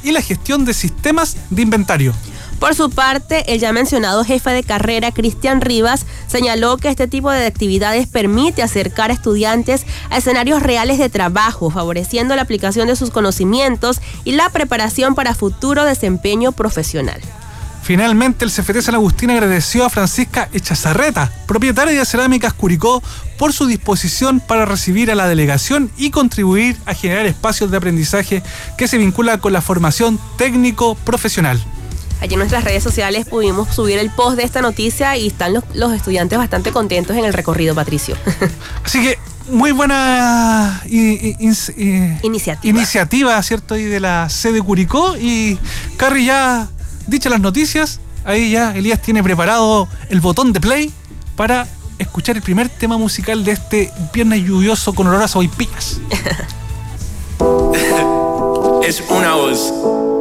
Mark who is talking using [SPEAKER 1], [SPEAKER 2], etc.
[SPEAKER 1] y la gestión de sistemas de inventario.
[SPEAKER 2] Por su parte, el ya mencionado jefe de carrera, Cristian Rivas, señaló que este tipo de actividades permite acercar a estudiantes a escenarios reales de trabajo, favoreciendo la aplicación de sus conocimientos y la preparación para futuro desempeño profesional.
[SPEAKER 1] Finalmente, el CFT San Agustín agradeció a Francisca Echazarreta, propietaria de Cerámicas Curicó, por su disposición para recibir a la delegación y contribuir a generar espacios de aprendizaje que se vinculan con la formación técnico-profesional.
[SPEAKER 2] Allí en nuestras redes sociales pudimos subir el post de esta noticia y están los estudiantes bastante contentos en el recorrido, Patricio.
[SPEAKER 1] Así que muy buena iniciativa, ¿cierto? Y de la sede Curicó. Y Carrie, ya dichas las noticias, ahí ya Elías tiene preparado el botón de play para escuchar el primer tema musical de este viernes lluvioso con olor a sopaipillas.
[SPEAKER 3] Es una voz.